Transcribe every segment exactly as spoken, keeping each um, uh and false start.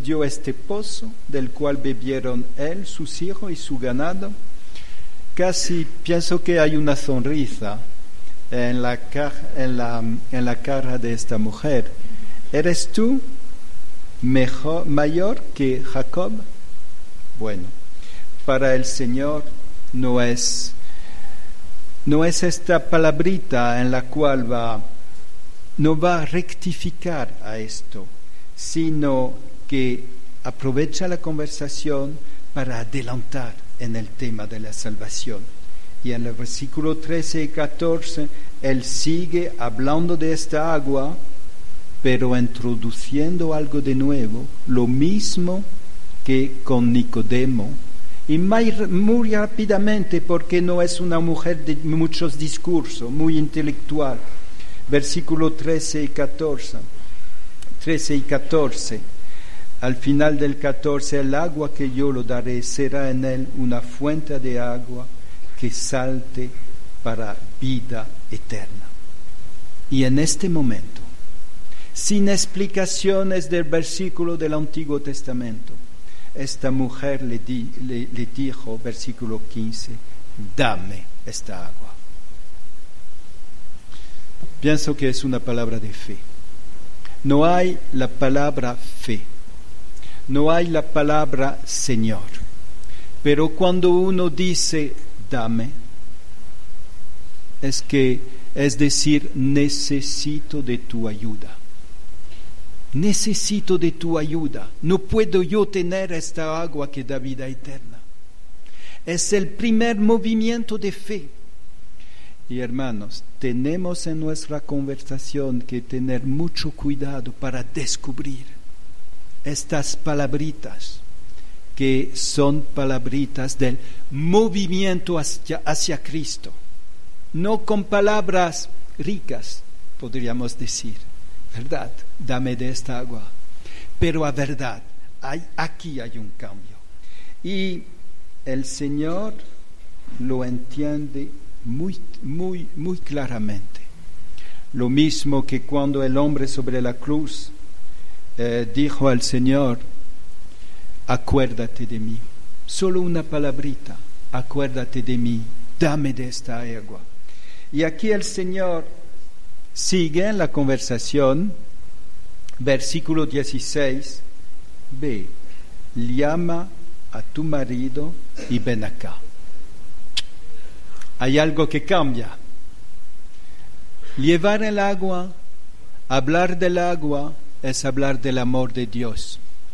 dio este pozo, del cual bebieron él, sus hijos y su ganado. Casi pienso que hay una sonrisa en la, en la, en la cara de esta mujer. ¿Eres tú mejor, mayor que Jacob? Bueno, para el Señor no es, no es esta palabrita en la cual va, no va a rectificar a esto, sino que aprovecha la conversación para adelantar en el tema de la salvación. Y en el versículo trece y catorce, él sigue hablando de esta agua, pero introduciendo algo de nuevo, lo mismo que con Nicodemo, y muy, muy rápidamente, porque no es una mujer de muchos discursos, muy intelectual. Versículo trece y catorce. trece y catorce. Al final del catorce, el agua que yo lo daré será en él una fuente de agua que salte para vida eterna. Y en este momento, sin explicaciones del versículo del Antiguo Testamento, esta mujer le, di, le, le dijo, versículo quince, dame esta agua. Pienso que es una palabra de fe. No hay la palabra fe, no hay la palabra Señor, pero cuando uno dice dame, es que, es decir, necesito de tu ayuda. Necesito de tu ayuda. No puedo yo tener esta agua que da vida eterna. Es el primer movimiento de fe. Y hermanos, tenemos en nuestra conversación que tener mucho cuidado para descubrir estas palabritas, que son palabritas del movimiento hacia, hacia Cristo. No con palabras ricas, podríamos decir, ¿verdad? Dame de esta agua. Pero a verdad, hay, aquí hay un cambio. Y el Señor lo entiende muy, muy, muy claramente. Lo mismo que cuando el hombre sobre la cruz eh, dijo al Señor, acuérdate de mí. Solo una palabrita, acuérdate de mí, dame de esta agua. Y aquí el Señor sigue en la conversación, versículo dieciséis, ve, llama a tu marido y ven acá. Hay algo que cambia. Llevar el agua, hablar del agua, es hablar del amor de Dios.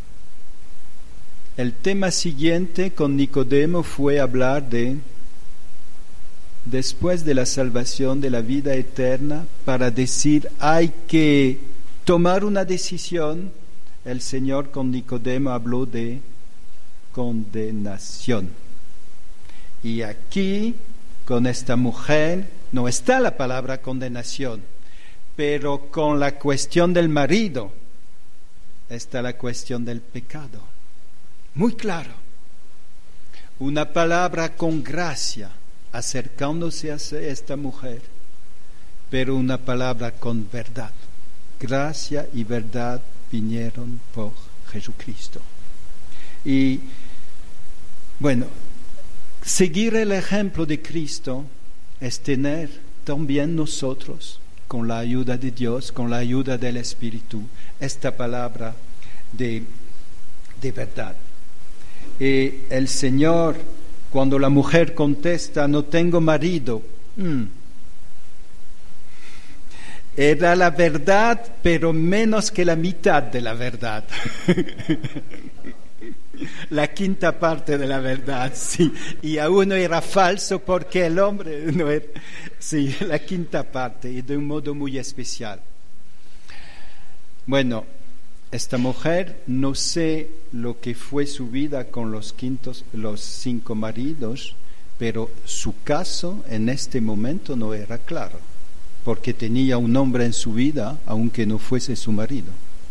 El tema siguiente con Nicodemo fue hablar de, después de la salvación, de la vida eterna, para decir, hay que tomar una decisión. El Señor con Nicodemo habló de condenación. Y aquí, con esta mujer, no está la palabra condenación, pero con la cuestión del marido está la cuestión del pecado. Muy claro. Una palabra con gracia, acercándose a esta mujer, pero una palabra con verdad. Gracia y verdad vinieron por Jesucristo. Y bueno, seguir el ejemplo de Cristo es tener también nosotros, con la ayuda de Dios, con la ayuda del Espíritu, esta palabra de, de verdad. Y el Señor, cuando la mujer contesta, no tengo marido, mm, era la verdad, pero menos que la mitad de la verdad. La quinta parte de la verdad, sí. Y aún no era falso porque el hombre no era... Sí, la quinta parte, y de un modo muy especial. Bueno, esta mujer, no sé lo que fue su vida con los, quintos, los cinco maridos, pero su caso en este momento no era claro, porque tenía un hombre en su vida, aunque no fuese su marido.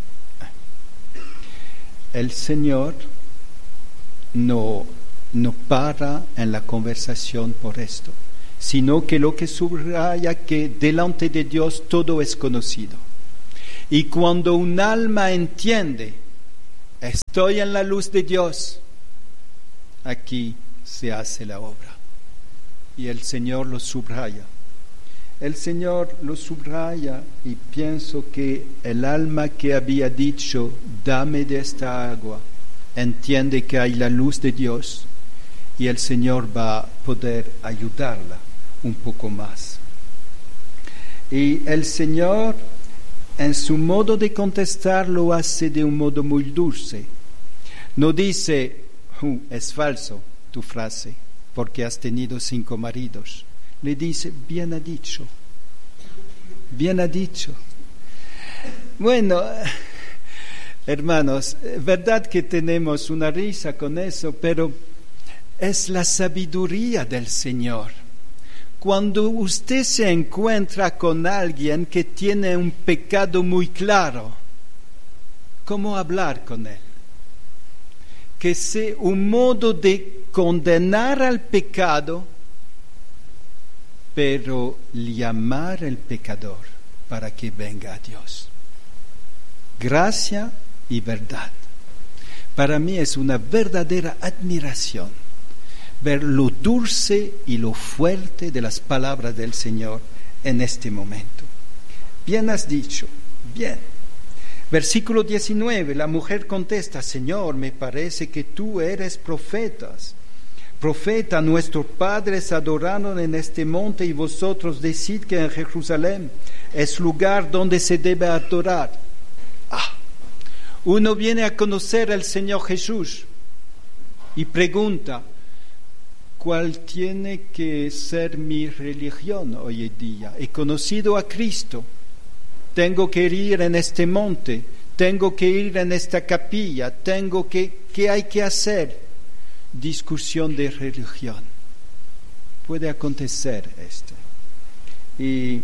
El Señor no, no para en la conversación por esto, sino que lo que subraya que delante de Dios todo es conocido. Y cuando un alma entiende estoy en la luz de Dios, aquí se hace la obra. Y el Señor lo subraya. El Señor lo subraya y pienso que el alma que había dicho, dame de esta agua, entiende que hay la luz de Dios y el Señor va a poder ayudarla un poco más. Y el Señor, en su modo de contestar, lo hace de un modo muy dulce. No dice, uh, es falso tu frase, porque has tenido cinco maridos. Le dice, bien ha dicho, bien ha dicho. Bueno, hermanos, verdad que tenemos una risa con eso, pero es la sabiduría del Señor. Cuando usted se encuentra con alguien que tiene un pecado muy claro, ¿cómo hablar con él? Que sea un modo de condenar al pecado, pero llamar al pecador para que venga a Dios. Gracia y verdad. Para mí es una verdadera admiración ver lo dulce y lo fuerte de las palabras del Señor en este momento. Bien has dicho, bien. Versículo diecinueve, la mujer contesta, Señor, me parece que tú eres profetas. Profeta, nuestros padres adoraron en este monte y vosotros decid que en Jerusalén es lugar donde se debe adorar. Ah, uno viene a conocer al Señor Jesús y pregunta, ¿cuál tiene que ser mi religión hoy en día? He conocido a Cristo, tengo que ir en este monte, tengo que ir en esta capilla, tengo que, ¿qué hay que hacer? Discusión de religión. Puede acontecer esto. Y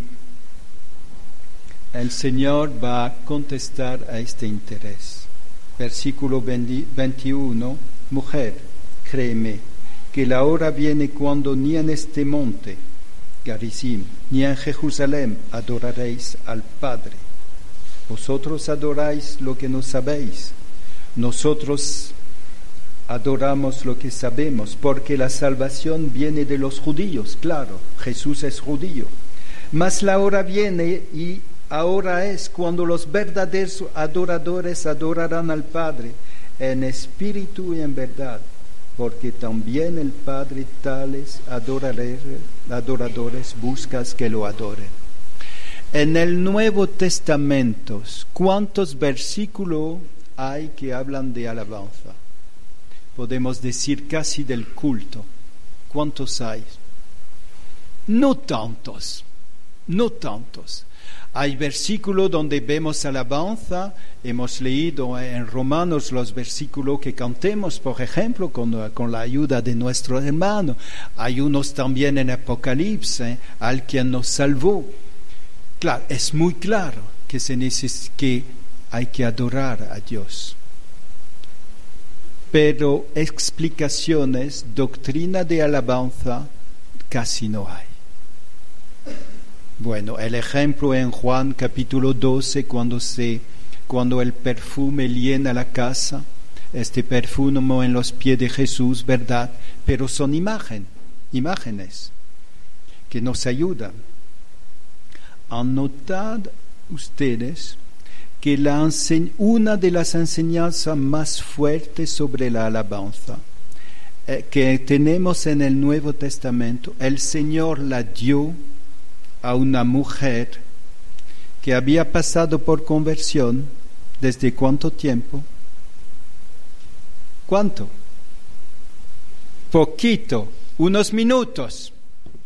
el Señor va a contestar a este interés. Versículo veintiuno, mujer, créeme, que la hora viene cuando ni en este monte, Garizim, ni en Jerusalén adoraréis al Padre. Vosotros adoráis lo que no sabéis. Nosotros adoramos lo que sabemos, porque la salvación viene de los judíos, claro, Jesús es judío. Mas la hora viene y ahora es cuando los verdaderos adoradores adorarán al Padre en espíritu y en verdad, porque también el Padre tales adoradores busca que lo adoren. En el Nuevo Testamento, ¿cuántos versículos hay que hablan de alabanza? Podemos decir casi del culto. ¿Cuántos hay? No tantos, no tantos. Hay versículos donde vemos alabanza, hemos leído en Romanos los versículos que cantemos, por ejemplo, con, con la ayuda de nuestro hermano. Hay unos también en Apocalipsis, al quien nos salvó. Claro, es muy claro que, se neces- que hay que adorar a Dios. Pero explicaciones, doctrina de alabanza, casi no hay. Bueno, el ejemplo en Juan capítulo doce, cuando, se, cuando el perfume llena la casa, este perfume en los pies de Jesús, ¿verdad? Pero son imagen, imágenes que nos ayudan. Anotad ustedes que la una de las enseñanzas más fuertes sobre la alabanza eh, que tenemos en el Nuevo Testamento, el Señor la dio a una mujer que había pasado por conversión. ¿Desde cuánto tiempo? ¿Cuánto? Poquito, unos minutos.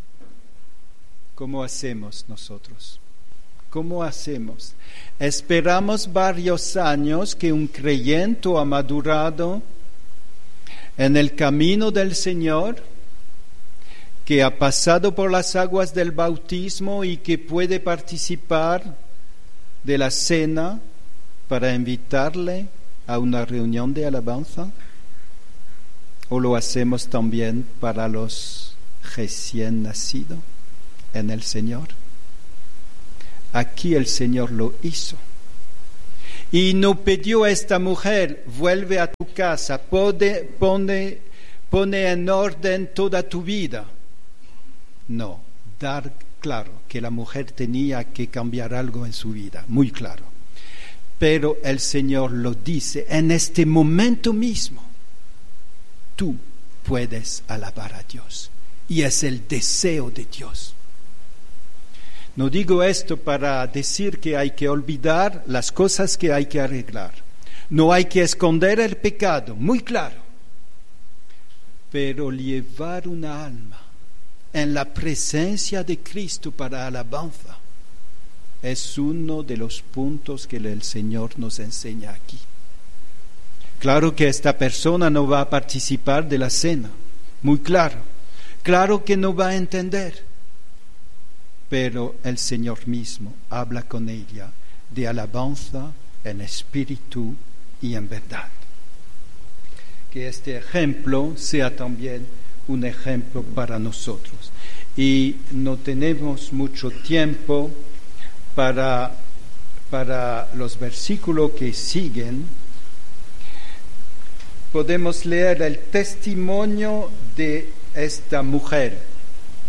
¿Cómo hacemos nosotros? ¿Cómo hacemos? Esperamos varios años que un creyente ha madurado en el camino del Señor, que ha pasado por las aguas del bautismo y que puede participar de la cena para invitarle a una reunión de alabanza. ¿O lo hacemos también para los recién nacidos en el Señor? Aquí el Señor lo hizo. Y no pidió a esta mujer, vuelve a tu casa, pone, pone, pone en orden toda tu vida. No, dar claro que la mujer tenía que cambiar algo en su vida, muy claro. Pero el Señor lo dice en este momento mismo. Tú puedes alabar a Dios. Y es el deseo de Dios. No digo esto para decir que hay que olvidar las cosas que hay que arreglar. No hay que esconder el pecado, muy claro. Pero llevar una alma en la presencia de Cristo para alabanza es uno de los puntos que el Señor nos enseña aquí. Claro que esta persona no va a participar de la cena, muy claro. Claro que no va a entender. Pero el Señor mismo habla con ella de alabanza en espíritu y en verdad. Que este ejemplo sea también un ejemplo para nosotros. Y no tenemos mucho tiempo para, para los versículos que siguen. Podemos leer el testimonio de esta mujer.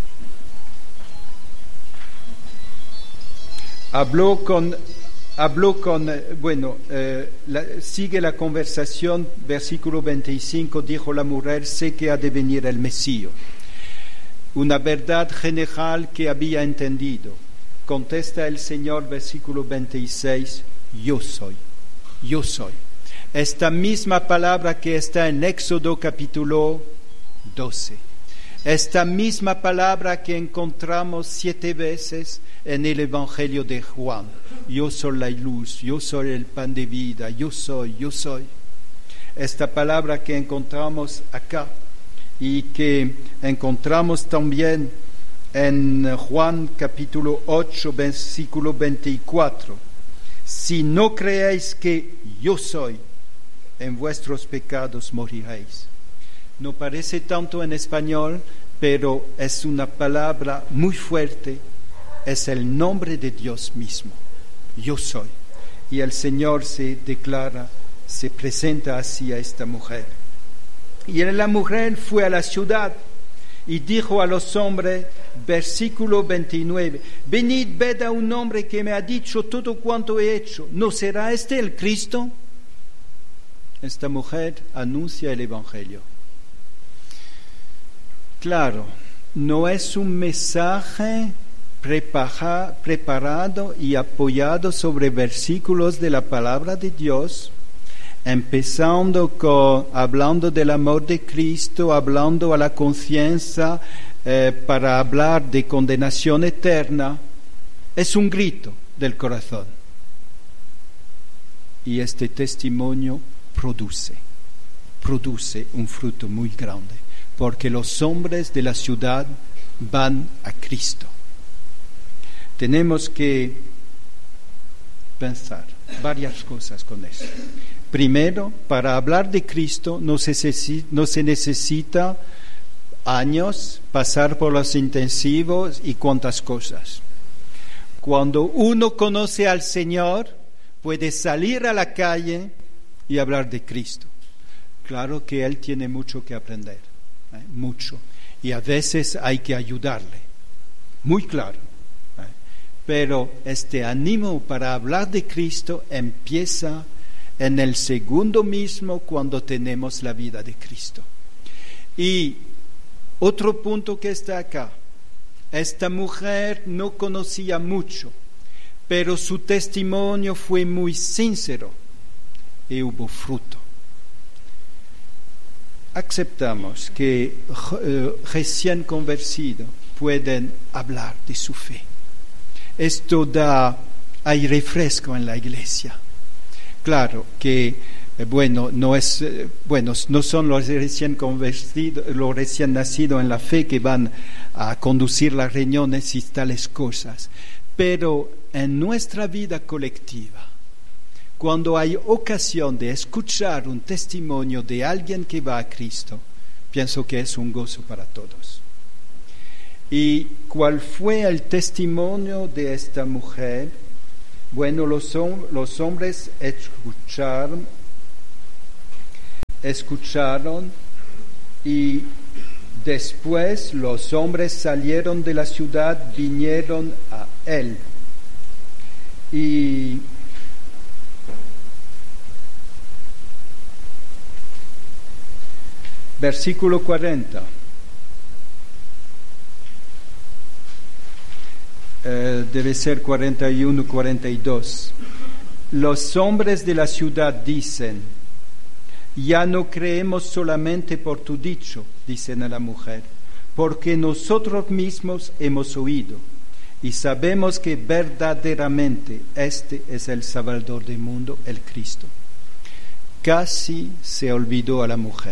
Habló con, habló con, bueno, eh, la, sigue la conversación, versículo veinticinco, dijo la mujer, sé que ha de venir el Mesías. Una verdad general que había entendido. Contesta el Señor, versículo veintiséis, yo soy, yo soy. Esta misma palabra que está en Éxodo capítulo doce. Esta misma palabra que encontramos siete veces en el Evangelio de Juan. Yo soy la luz, yo soy el pan de vida, yo soy, yo soy. Esta palabra que encontramos acá y que encontramos también en Juan capítulo ocho, versículo veinticuatro. Si no creéis que yo soy, en vuestros pecados moriréis. No parece tanto en español, pero es una palabra muy fuerte. Es el nombre de Dios mismo. Yo soy. Y el Señor se declara, se presenta así a esta mujer. Y la mujer fue a la ciudad y dijo a los hombres, versículo veintinueve, venid, ved a un hombre que me ha dicho todo cuanto he hecho. ¿No será este el Cristo? Esta mujer anuncia el Evangelio. Claro, no es un mensaje prepara, preparado y apoyado sobre versículos de la palabra de Dios, empezando con, hablando del amor de Cristo, hablando a la conciencia eh, para hablar de condenación eterna. Es un grito del corazón. Y este testimonio produce, produce un fruto muy grande. Porque los hombres de la ciudad van a Cristo. Tenemos que pensar varias cosas con eso. Primero, para hablar de Cristo no se, no se necesita años, pasar por los intensivos y cuantas cosas. Cuando uno conoce al Señor, puede salir a la calle y hablar de Cristo. Claro que Él tiene mucho que aprender. ¿Eh? Mucho, y a veces hay que ayudarle, muy claro, ¿eh? Pero este ánimo para hablar de Cristo empieza en el segundo mismo cuando tenemos la vida de Cristo. Y otro punto que está acá, esta mujer no conocía mucho, pero su testimonio fue muy sincero y hubo fruto. Aceptamos que uh, recién convertidos pueden hablar de su fe. Esto da, hay refresco en la iglesia. Claro que, eh, bueno, no es, eh, bueno, no son los recién convertidos, los recién nacidos en la fe que van a conducir las reuniones y tales cosas, pero en nuestra vida colectiva, cuando hay ocasión de escuchar un testimonio de alguien que va a Cristo, pienso que es un gozo para todos. ¿Y cuál fue el testimonio de esta mujer? Bueno, los, los hombres escucharon, escucharon y después los hombres salieron de la ciudad, vinieron a él. Y versículo cuarenta. Eh, debe ser cuarenta y uno, cuarenta y dos. Los hombres de la ciudad dicen: ya no creemos solamente por tu dicho, dicen a la mujer, porque nosotros mismos hemos oído y sabemos que verdaderamente este es el Salvador del mundo, el Cristo. Casi se olvidó a la mujer.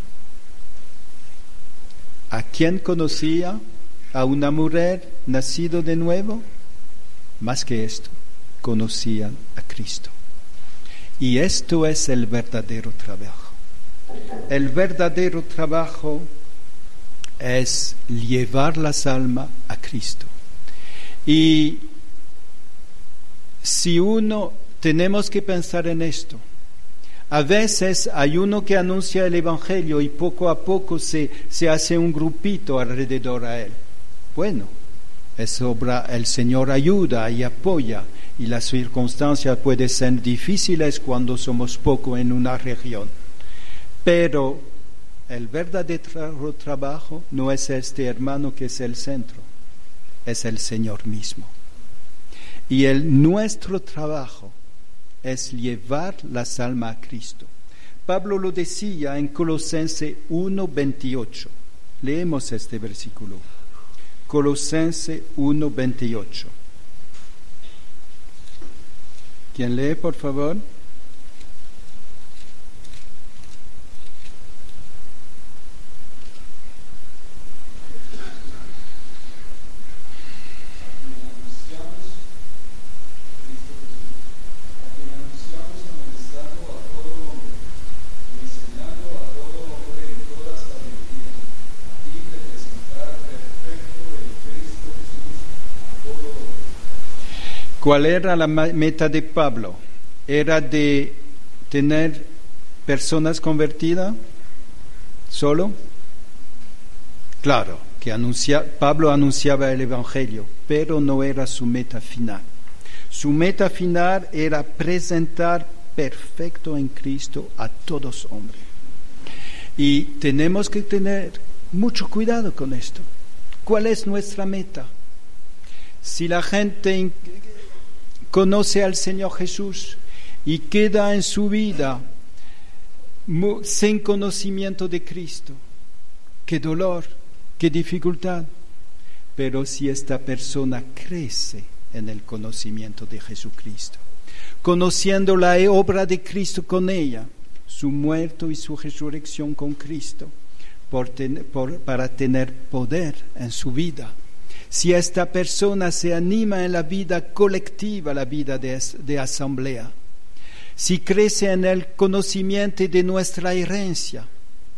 ¿A quién conocía? ¿A una mujer nacido de nuevo? Más que esto, conocían a Cristo. Y esto es el verdadero trabajo. El verdadero trabajo es llevar las almas a Cristo. Y si uno, tenemos que pensar en esto. A veces hay uno que anuncia el Evangelio y poco a poco se, se hace un grupito alrededor a él. Bueno, es obra, el Señor ayuda y apoya, y las circunstancias pueden ser difíciles cuando somos poco en una región. Pero el verdadero trabajo no es este hermano que es el centro, es el Señor mismo. Y el nuestro trabajo es llevar las almas a Cristo. Pablo lo decía en Colosenses uno veintiocho. Leemos este versículo. Colosenses uno veintiocho. ¿Quién lee, por favor? ¿Cuál era la meta de Pablo? ¿Era de tener personas convertidas solo? Claro, que anuncia, Pablo anunciaba el Evangelio, pero no era su meta final. Su meta final era presentar perfecto en Cristo a todos hombres. Y tenemos que tener mucho cuidado con esto. ¿Cuál es nuestra meta? Si la gente conoce al Señor Jesús y queda en su vida sin conocimiento de Cristo, qué dolor, qué dificultad. Pero si esta persona crece en el conocimiento de Jesucristo, conociendo la obra de Cristo con ella, su muerto y su resurrección con Cristo, por ten, por, para tener poder en su vida. Si esta persona se anima en la vida colectiva, la vida de, de asamblea, si crece en el conocimiento de nuestra herencia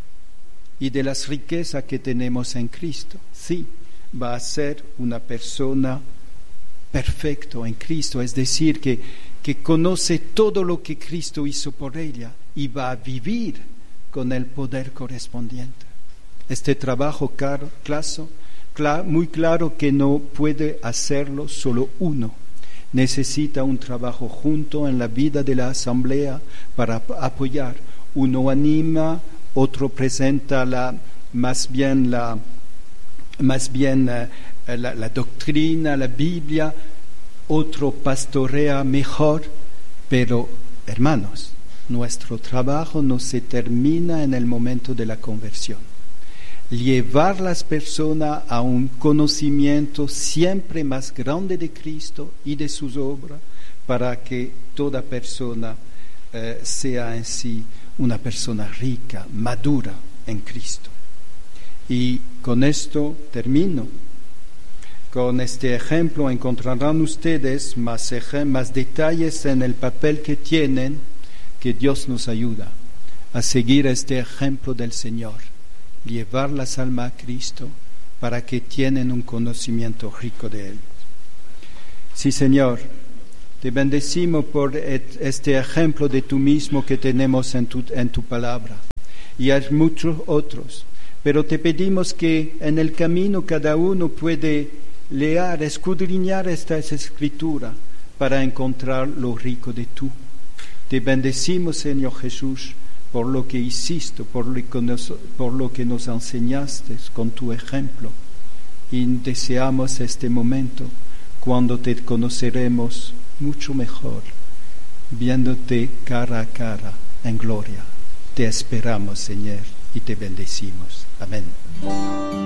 y de las riquezas que tenemos en Cristo, sí, va a ser una persona perfecta en Cristo, es decir, que, que conoce todo lo que Cristo hizo por ella y va a vivir con el poder correspondiente. Este trabajo caro, claso, muy claro que no puede hacerlo solo uno. Necesita un trabajo junto en la vida de la asamblea para apoyar. Uno anima, otro presenta la, más bien, la, más bien uh, la, la doctrina, la Biblia, otro pastorea mejor, pero hermanos, nuestro trabajo no se termina en el momento de la conversión. Llevar las personas a un conocimiento siempre más grande de Cristo y de sus obras, para que toda persona eh, sea en sí una persona rica, madura en Cristo. Y con esto termino. Con este ejemplo encontrarán ustedes más, más detalles en el papel que tienen, que Dios nos ayuda a seguir este ejemplo del Señor. Llevar las almas a Cristo para que tienen un conocimiento rico de Él. Sí, Señor, Te bendecimos por este ejemplo de tú mismo que tenemos en tu, en tu palabra. Y hay muchos otros. Pero te pedimos que en el camino cada uno puede leer, escudriñar estas escrituras para encontrar lo rico de tú. Te bendecimos, Señor Jesús, por lo que hiciste, por lo que nos, por lo que nos enseñaste con tu ejemplo. Y deseamos este momento cuando te conoceremos mucho mejor, viéndote cara a cara en gloria. Te esperamos, Señor, y te bendecimos. Amén.